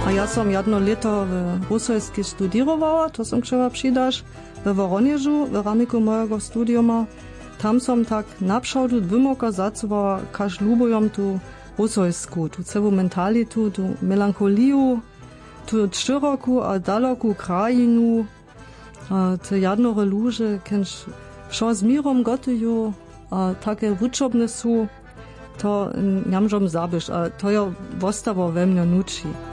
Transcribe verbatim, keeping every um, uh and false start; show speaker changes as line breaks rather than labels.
A ja som jedno leto w Rusojskie studierowała, to som trzeba przydasz w Woronieżu, w ramiku mojego studiuma. Tam som tak naprzód wymoka zacowała, każ lubujom tu Rusojsku, tu całą mentalitu, tu melancholiu, tu szeroku a daloku krajinu, a te jednore luże, kęż wszo z mirom gotuju, a takie wyczobne su, to nie możem zabić, a to ja wostawo we mnie nuči.